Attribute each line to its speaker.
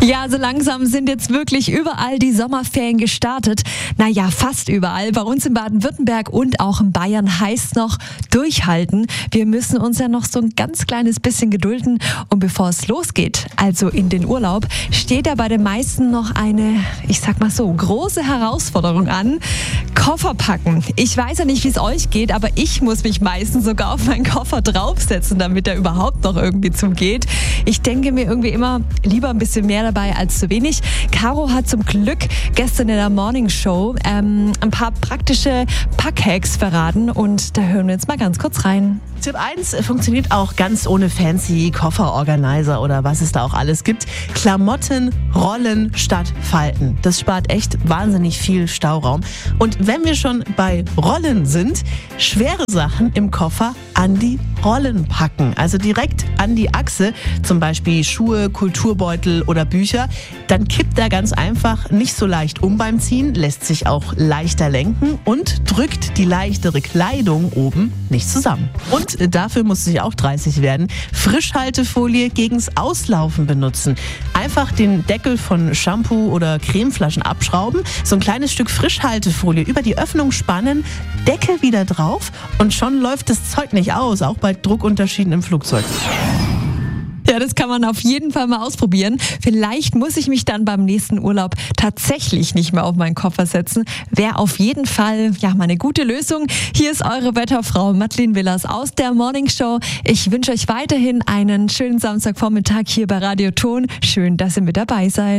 Speaker 1: Ja, so langsam sind jetzt wirklich überall die Sommerferien gestartet. Naja, fast überall. Bei uns in Baden-Württemberg und auch in Bayern heißt noch durchhalten. Wir müssen uns ja noch so ein ganz kleines bisschen gedulden. Und bevor es losgeht, also in den Urlaub, steht ja bei den meisten noch eine, ich sag mal so, große Herausforderung an. Koffer packen. Ich weiß ja nicht, wie es euch geht, aber ich muss mich meistens sogar auf meinen Koffer draufsetzen, damit er überhaupt noch irgendwie zugeht. Ich denke mir irgendwie immer lieber ein bisschen mehr dabei als zu wenig. Caro hat zum Glück gestern in der Morning Show ein paar praktische Packhacks verraten und da hören wir jetzt mal ganz kurz rein.
Speaker 2: Tipp 1 funktioniert auch ganz ohne fancy Kofferorganizer oder was es da auch alles gibt. Klamotten rollen statt falten. Das spart echt wahnsinnig viel Stauraum. Und wenn wir schon bei Rollen sind, schwere Sachen im Koffer an die Rollen packen. Also direkt an die Achse, zum Beispiel Schuhe, Kulturbeutel oder Bücher. Dann kippt er ganz einfach nicht so leicht um beim Ziehen, lässt sich auch leichter lenken und drückt die leichtere Kleidung oben nicht zusammen. Und dafür muss sich auch 30 werden. Frischhaltefolie gegens Auslaufen benutzen. Einfach den Deckel von Shampoo oder Cremeflaschen abschrauben, so ein kleines Stück Frischhaltefolie über die Öffnung spannen, Deckel wieder drauf und schon läuft das Zeug nicht aus, auch bei Druckunterschieden im Flugzeug.
Speaker 1: Ja, das kann man auf jeden Fall mal ausprobieren. Vielleicht muss ich mich dann beim nächsten Urlaub tatsächlich nicht mehr auf meinen Koffer setzen. Wäre auf jeden Fall mal eine gute Lösung. Hier ist eure Wetterfrau Madeleine Willers aus der Morning Show. Ich wünsche euch weiterhin einen schönen Samstagvormittag hier bei Radio Ton. Schön, dass ihr mit dabei seid.